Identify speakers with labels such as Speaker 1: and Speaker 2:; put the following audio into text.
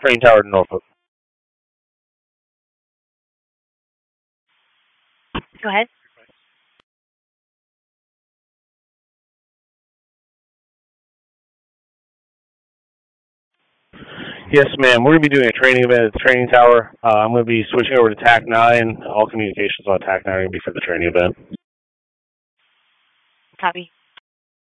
Speaker 1: Training Tower, Norfolk.
Speaker 2: Go ahead.
Speaker 1: Yes, ma'am. We're going to be doing a training event at the Training Tower. I'm going to be switching over to TAC 9. All communications on TAC 9 are going to be for the training event.
Speaker 2: Copy.